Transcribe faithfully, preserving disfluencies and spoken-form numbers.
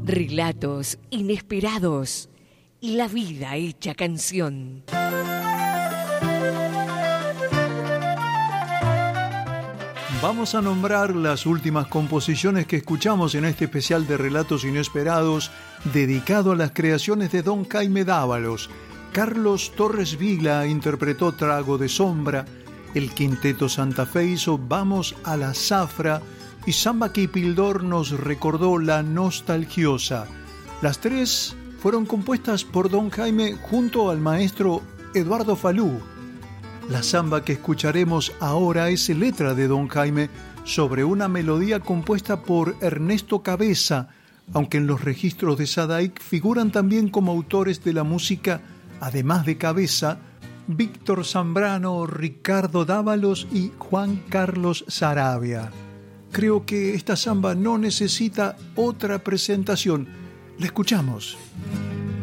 Relatos inesperados y la vida hecha canción. Vamos a nombrar las últimas composiciones que escuchamos en este especial de Relatos Inesperados dedicado a las creaciones de don Jaime Dávalos. Carlos Torres Vila interpretó Trago de Sombra, el Quinteto Santa Fe hizo Vamos a la Zafra y Samba Kipildor nos recordó La Nostalgiosa. Las tres fueron compuestas por don Jaime junto al maestro Eduardo Falú. La samba que escucharemos ahora es letra de don Jaime sobre una melodía compuesta por Ernesto Cabeza, aunque en los registros de Sadaic figuran también como autores de la música, además de Cabeza, Víctor Zambrano, Ricardo Dávalos y Juan Carlos Saravia. Creo que esta samba no necesita otra presentación. La escuchamos.